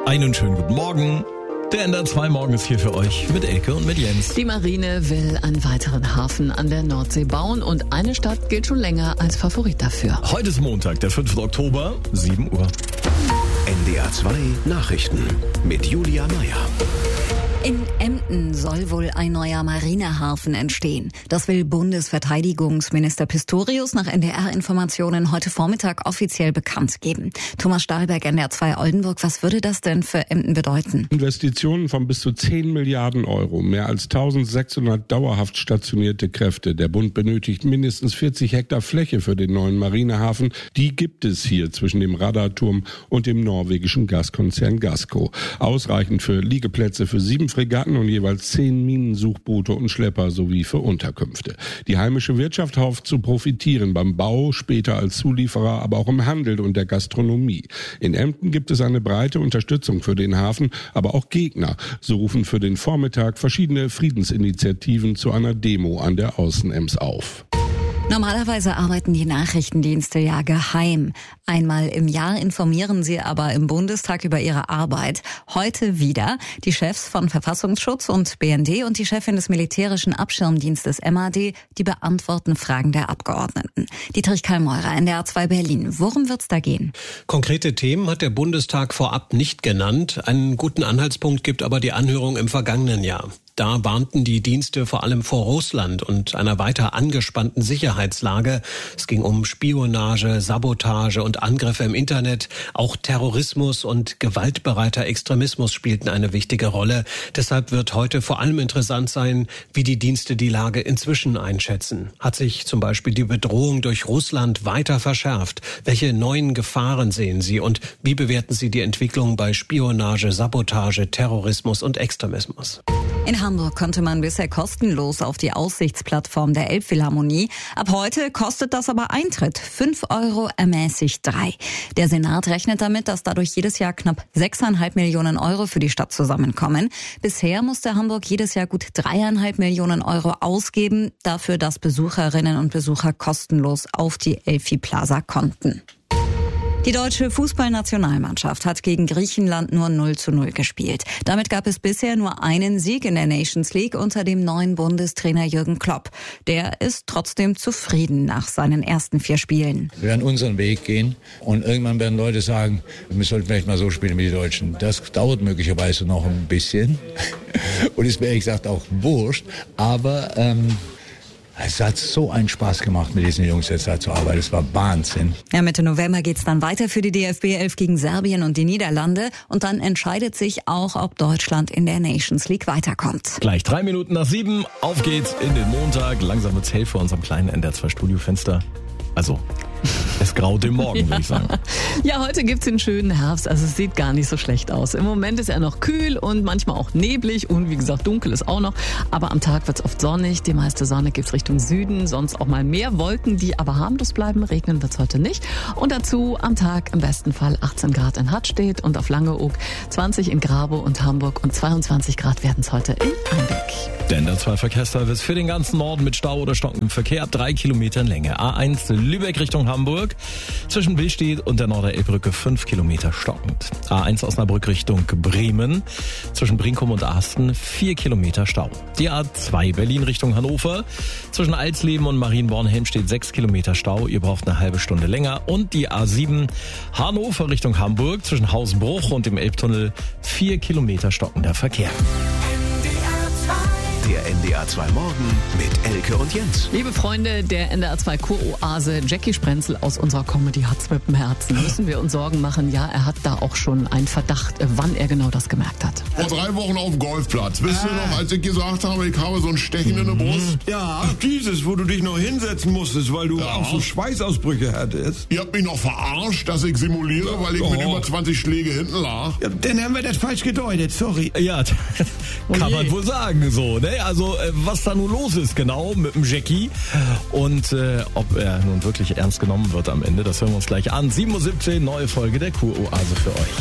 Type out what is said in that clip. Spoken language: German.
Einen schönen guten Morgen. Der NDR 2 Morgen ist hier für euch mit Elke und mit Jens. Die Marine will einen weiteren Hafen an der Nordsee bauen und eine Stadt gilt schon länger als Favorit dafür. Heute ist Montag, der 5. Oktober, 7 Uhr. NDR 2 Nachrichten mit Julia Meyer. In Emden soll wohl ein neuer Marinehafen entstehen. Das will Bundesverteidigungsminister Pistorius nach NDR-Informationen heute Vormittag offiziell bekannt geben. Thomas Stahlberg, NDR 2 Oldenburg, was würde das denn für Emden bedeuten? Investitionen von bis zu 10 Milliarden Euro, mehr als 1600 dauerhaft stationierte Kräfte. Der Bund benötigt mindestens 40 Hektar Fläche für den neuen Marinehafen. Die gibt es hier zwischen dem Radarturm und dem norwegischen Gaskonzern Gassco. Ausreichend für Liegeplätze für 7 Fregatten und jeweils 10 Minensuchboote und Schlepper sowie für Unterkünfte. Die heimische Wirtschaft hofft zu profitieren beim Bau, später als Zulieferer, aber auch im Handel und der Gastronomie. In Emden gibt es eine breite Unterstützung für den Hafen, aber auch Gegner. So rufen für den Vormittag verschiedene Friedensinitiativen zu einer Demo an der Außenems auf. Normalerweise arbeiten die Nachrichtendienste ja geheim. Einmal im Jahr informieren sie aber im Bundestag über ihre Arbeit. Heute wieder. Die Chefs von Verfassungsschutz und BND und die Chefin des militärischen Abschirmdienstes MAD, die beantworten Fragen der Abgeordneten. Dietrich Kallmeurer, NDR 2 Berlin. Worum wird's da gehen? Konkrete Themen hat der Bundestag vorab nicht genannt. Einen guten Anhaltspunkt gibt aber die Anhörung im vergangenen Jahr. Da warnten die Dienste vor allem vor Russland und einer weiter angespannten Sicherheitslage. Es ging um Spionage, Sabotage und Angriffe im Internet. Auch Terrorismus und gewaltbereiter Extremismus spielten eine wichtige Rolle. Deshalb wird heute vor allem interessant sein, wie die Dienste die Lage inzwischen einschätzen. Hat sich zum Beispiel die Bedrohung durch Russland weiter verschärft? Welche neuen Gefahren sehen Sie und wie bewerten Sie die Entwicklung bei Spionage, Sabotage, Terrorismus und Extremismus? In Hamburg konnte man bisher kostenlos auf die Aussichtsplattform der Elbphilharmonie. Ab heute kostet das aber Eintritt. 5 € ermäßigt 3. Der Senat rechnet damit, dass dadurch jedes Jahr knapp 6,5 Millionen € für die Stadt zusammenkommen. Bisher musste Hamburg jedes Jahr gut 3,5 Millionen € ausgeben, dafür, dass Besucherinnen und Besucher kostenlos auf die Elfi Plaza konnten. Die deutsche Fußballnationalmannschaft hat gegen Griechenland nur 0:0 gespielt. Damit gab es bisher nur einen Sieg in der Nations League unter dem neuen Bundestrainer Jürgen Klopp. Der ist trotzdem zufrieden nach seinen ersten 4 Spielen. Wir werden unseren Weg gehen und irgendwann werden Leute sagen, wir sollten vielleicht mal so spielen wie die Deutschen. Das dauert möglicherweise noch ein bisschen und ist mir ehrlich gesagt auch wurscht, aber es hat so einen Spaß gemacht, mit diesen Jungs jetzt da zu arbeiten. Es war Wahnsinn. Ja, Mitte November geht's dann weiter für die DFB 11 gegen Serbien und die Niederlande. Und dann entscheidet sich auch, ob Deutschland in der Nations League weiterkommt. Gleich 3 Minuten nach 7. Auf geht's in den Montag. Langsam wird's hell vor unserem kleinen NDR 2 Studiofenster. Also, es graut im Morgen, würde ich sagen. Ja, heute gibt's den schönen Herbst, also es sieht gar nicht so schlecht aus. Im Moment ist er noch kühl und manchmal auch neblig und wie gesagt dunkel ist auch noch. Aber am Tag wird's oft sonnig, die meiste Sonne gibt's Richtung Süden, sonst auch mal mehr Wolken, die aber harmlos bleiben. Regnen wird's heute nicht. Und dazu am Tag im besten Fall 18 Grad in Hattstedt und auf Langeoog, 20 in Grabow und Hamburg und 22 Grad werden's heute in Einbeck. Der NDR 2 Verkehrsservice für den ganzen Norden mit Stau oder stockendem Verkehr ab 3 Kilometern Länge. A1 Lübeck Richtung Hamburg. Zwischen Billstedt und der Norderelbbrücke 5 Kilometer stockend. A1 Osnabrück Richtung Bremen. Zwischen Brinkum und Asten 4 Kilometer Stau. Die A2 Berlin Richtung Hannover. Zwischen Alsleben und Marienborn-Helmstedt 6 Kilometer Stau. Ihr braucht eine halbe Stunde länger. Und die A7 Hannover Richtung Hamburg. Zwischen Hausbruch und dem Elbtunnel 4 Kilometer stockender Verkehr. Der NDR 2 Morgen mit Elke und Jens. Liebe Freunde der NDR 2 Kuroase, Jackie Sprenzel aus unserer Comedy hat's mit dem Herzen. Müssen wir uns Sorgen machen? Ja, er hat da auch schon einen Verdacht, wann er genau das gemerkt hat. Vor 3 Wochen auf dem Golfplatz. Wisst ihr noch, als ich gesagt habe, ich habe so ein Stechen in der Brust? Ja, dieses, wo du dich noch hinsetzen musstest, weil du auch so Schweißausbrüche hattest. Ihr habt mich noch verarscht, dass ich simuliere, weil ich mit über 20 Schläge hinten lag. Ja, dann haben wir das falsch gedeutet, sorry. Ja, kann man wohl sagen so, ne? Also was da nun los ist genau mit dem Jackie und ob er nun wirklich ernst genommen wird am Ende, das hören wir uns gleich an. 7:17 Uhr, neue Folge der Kuroase für euch.